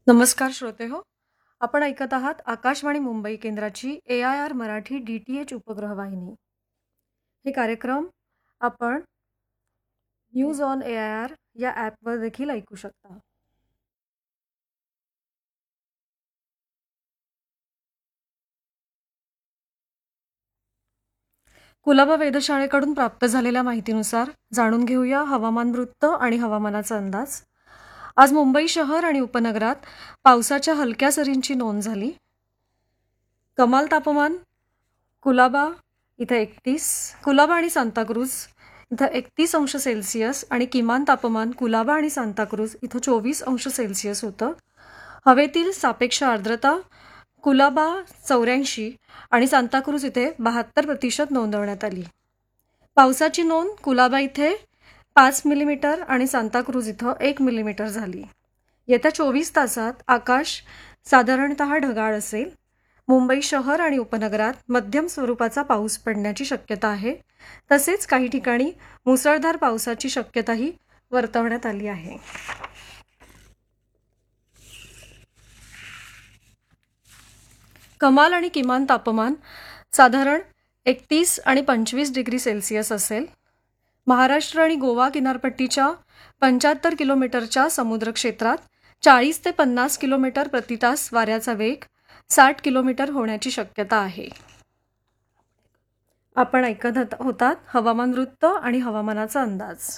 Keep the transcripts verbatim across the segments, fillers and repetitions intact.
नमस्कार श्रोते हो. आपण ऐकत आहात आकाशवाणी मुंबई केंद्राची ए I R Marathi D T H उपग्रह वाहिनी. हे कार्यक्रम आपण news on A I R या ॲपवर देखील ऐकू शकता. कुलाबा वेधशाळेकडून प्राप्त झालेल्या माहितीनुसार जाणून घेऊया हवामान वृत्त आणि हवामानाचा अंदाज. आज मुंबई शहर आणि उपनगरात पावसाच्या हलक्या सरींची नोंद झाली. कमाल तापमान कुलाबा इथं एकतीस, कुलाबा आणि सांताक्रूज इथं एकतीस अंश सेल्सिअस आणि किमान तापमान कुलाबा आणि सांताक्रूज इथं चोवीस अंश सेल्सिअस होतं. हवेतील सापेक्ष आर्द्रता कुलाबा चौऱ्याऐंशी आणि सांताक्रूज इथे बहात्तर प्रतिशत नोंदवण्यात आली. पावसाची नोंद कुलाबा इथे पाच मिलीमीटर आणि सांताक्रूज इथं एक मिलीमीटर झाली. येत्या चोवीस तासात आकाश साधारणतः ढगाळ असेल. मुंबई शहर आणि उपनगरात मध्यम स्वरूपाचा पाऊस पडण्याची शक्यता आहे. तसेच काही ठिकाणी मुसळधार पावसाची शक्यताही वर्तवण्यात आली आहे. कमाल आणि किमान तापमान साधारण एकतीस आणि पंचवीस डिग्री सेल्सिअस असेल. महाराष्ट्र आणि गोवा किनारपट्टीच्या पंच्याहत्तर किलोमीटरच्या समुद्र क्षेत्रात चाळीस ते पन्नास किलोमीटर प्रति तास वाऱ्याचा वेग साठ किलोमीटर होण्याची शक्यता आहे. आपण ऐकत होतात हवामान वृत्त आणि हवामानाचा अंदाज.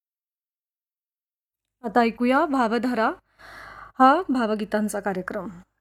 आता ऐकूया भावधारा हा भावगीतांचा कार्यक्रम.